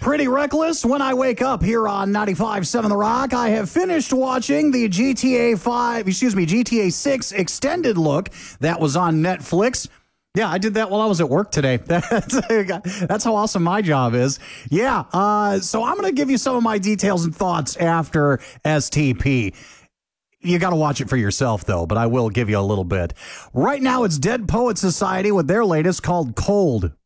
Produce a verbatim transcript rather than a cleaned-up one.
Pretty reckless when I wake up here on ninety-five point seven The Rock. I have finished watching the G T A five, excuse me, G T A six extended look that was on Netflix. Yeah, I did that while I was at work today. That's, that's how awesome my job is. Yeah, uh, so I'm going to give you some of my details and thoughts after S T P. You got to watch it for yourself, though, but I will give you a little bit. Right now, it's Dead Poet Society with their latest called Cold.